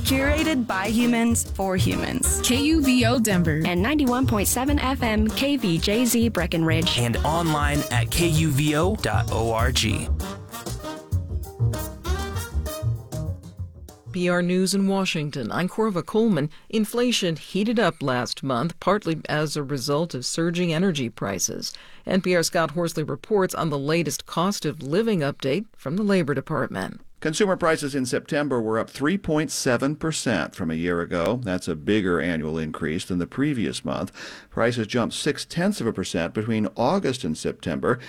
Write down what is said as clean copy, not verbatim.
Curated by humans for humans. KUVO Denver. And 91.7 FM KVJZ Breckenridge. And online at kuvo.org. PR News in Washington. I'm Corva Coleman. Inflation heated up last month, partly as a result of surging energy prices. NPR's Scott Horsley reports on the latest cost of living update from the Labor Department. Consumer prices in September were up 3.7% from a year ago. That's a bigger annual increase than the previous month. Prices jumped 0.6% between August and September.